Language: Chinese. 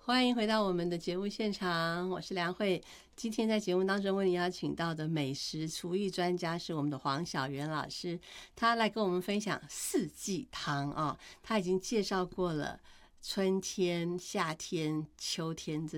欢迎回到我们的节目现场，我是梁慧。今天在节目当中为你邀请到的美食厨艺专家是我们的黄小媛老师，他来跟我们分享四季汤啊。他已经介绍过了春天、夏天、秋天这